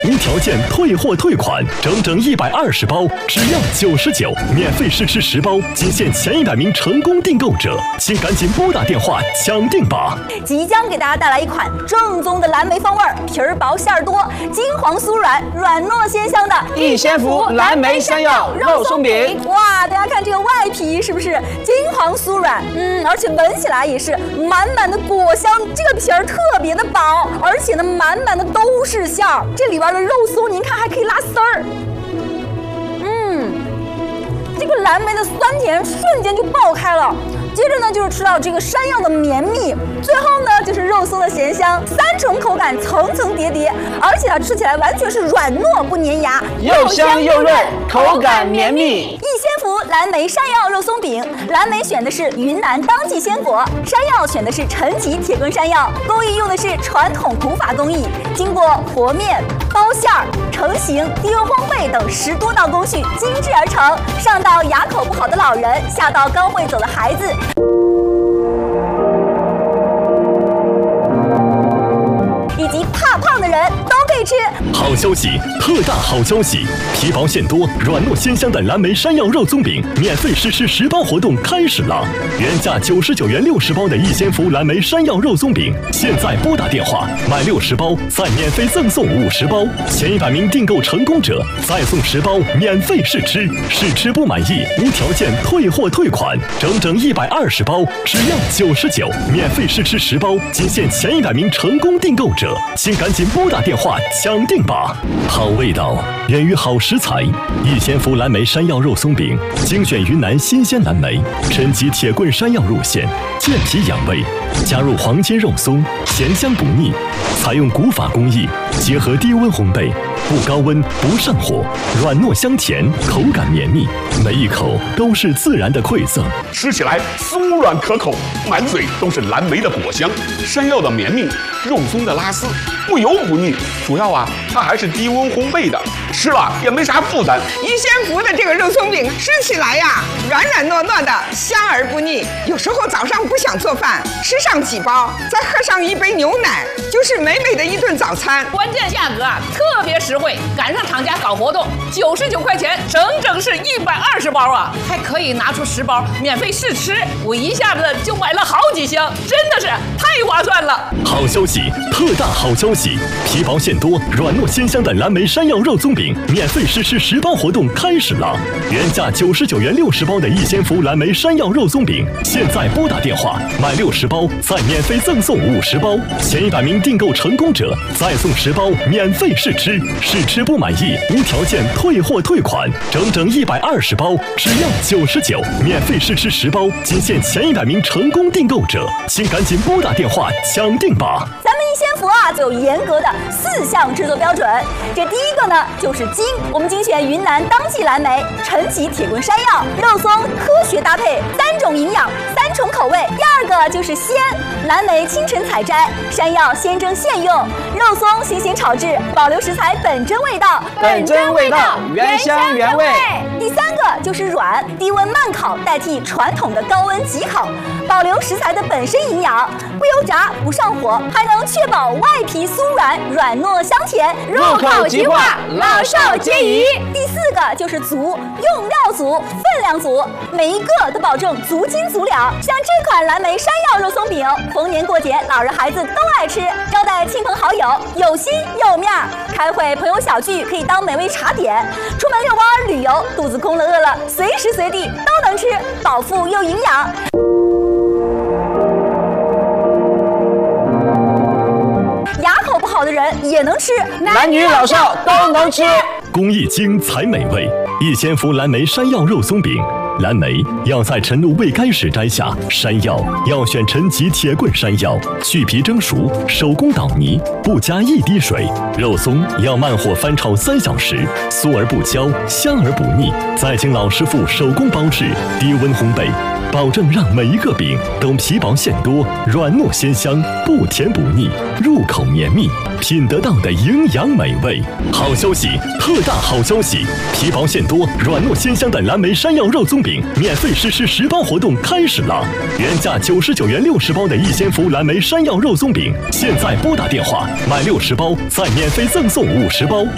无条件退货退款，整整120包，只要99，免费试吃10包，仅限前100名成功订购者，请赶紧拨打电话抢订吧！ 即将给大家带来一款正宗的蓝莓风味，皮儿薄馅儿多，金黄酥软，软糯鲜香的逸仙福蓝莓山药肉松饼。 哇，大家看这个外皮是不是金黄酥软？而且闻起来也是满满的果香，这个皮儿特别的薄，而且呢满满的都是馅儿，这里边的肉松您看还可以拉丝儿。这个蓝莓的酸甜瞬间就爆开了。接着呢，就是吃到这个山药的绵密，最后呢就是肉松的咸香，3种口感层层叠叠，而且它吃起来完全是软糯不粘牙， 又香又润，口感绵密。 逸仙福蓝莓山药肉松饼，蓝莓选的是云南当季鲜果，山药选的是陈皮铁棍山药，工艺用的是传统古法工艺，经过和面、包馅儿、成型、低温烘焙等10多道工序精制而成，上到牙口不好的老人，下到刚会走的孩子。以及怕胖的人都可以吃。 好消息，特大好消息！皮薄馅多、软糯鲜香的蓝莓山药肉松饼免费试吃10包活动开始了！原价99元60包的逸仙福蓝莓山药肉松饼，现在拨打电话买60包，再免费赠送50包，前100名订购成功者再送10包免费试吃，试吃不满意无条件退货退款，整整120包，只要99，免费试吃10包，仅限前100名成功订购者。请赶紧拨打电话抢订吧！好味道源于好食材，逸仙福蓝莓山药肉松饼精选云南新鲜蓝莓，陈皮铁棍山药入馅，健脾养胃，加入黄金肉松，咸香不腻，采用古法工艺，结合低温烘焙，不高温不上火，软糯香甜，口感绵密，每一口都是自然的馈赠， 吃起来酥软可口，满嘴都是蓝莓的果香，山药的绵密，肉松的拉丝，不油不腻，主要它还是低温烘焙的，吃了也没啥负担。 逸仙福的这个肉松饼吃起来软软糯糯的，香而不腻。有时候早上不想做饭，吃上几包，再喝上一杯牛奶，就是美美的一顿早餐。 关键价格特别实惠，赶上厂家搞活动，99块钱，整整是120包还可以拿出10包免费试吃，我一下子就买了好几箱，真的是太划算了！ 好消息，特大好消息！皮薄馅多、软糯鲜香的蓝莓山药肉松饼免费试吃10包活动开始了！原价99元60包的逸仙福蓝莓山药肉松饼，现在拨打电话买60包，再免费赠送50包，前100名订购成功者再送10包免费试吃，试吃不满意无条件退货退款，整整120包，只要99，免费试吃10包，仅限前100名成功订购者，请赶紧拨打电话抢订吧！ 咱们逸仙福就有严格的4项制作标准。这第一个呢就是精，我们精选云南当季蓝莓、陈皮铁棍山药、肉松科学搭配，3种营养，3重口味。第二个就是鲜，蓝莓清晨采摘，山药现蒸现用，肉松新鲜炒制，保留食材本真味道， 原香原味。 第三个就是软，低温慢烤代替传统的高温急烤，保留食材的本身营养，不油炸不上火，还能确保外皮酥软，软糯香甜， 入口即化，老少皆宜。 第4个就是足，用料足，分量足，每一个都保证足斤足两。像这款蓝莓山药肉松饼，逢年过节老人孩子都爱吃，招待亲朋好友有心有面儿，开会朋友小聚可以当美味茶点，出门遛弯旅游肚子空了饿了，随时随地都能吃，饱腹又营养。牙口不好的人也能吃， 男女老少都能吃。 工艺精才美味，逸仙福蓝莓山药肉松饼。蓝莓要在晨露未干时摘下，山药要选陈皮铁棍山药，去皮蒸熟，手工捣泥，不加1滴水。肉松要慢火翻炒3小时，酥而不焦，香而不腻，再经老师傅手工包制，低温烘焙，保证让每一个饼都皮薄馅多，软糯鲜香，不甜不腻，入口绵密，品得到的营养美味。好消息，特大好消息！皮薄馅多、软糯鲜香的蓝莓山药肉松饼免费试吃10包活动开始了！原价99元60包的逸仙福蓝莓山药肉松饼，现在拨打电话买60包，再免费赠送50包，